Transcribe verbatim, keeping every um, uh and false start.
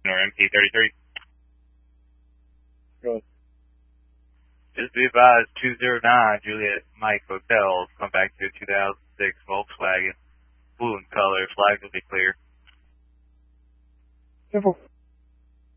or M T thirty-three. Go. Just be advised, two zero nine Juliet Mike Hotel, come back to a two thousand six Volkswagen, blue in color, flags will be clear. Careful.